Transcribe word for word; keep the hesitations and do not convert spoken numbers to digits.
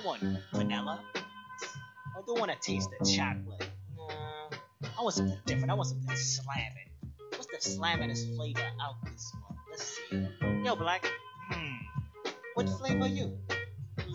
I want vanilla. I don't want to taste the chocolate. Nah, I want something different. I want something slamming. What's the slamminest flavor out this month? Let's see. Yo, Black. Hmm. What flavor are you?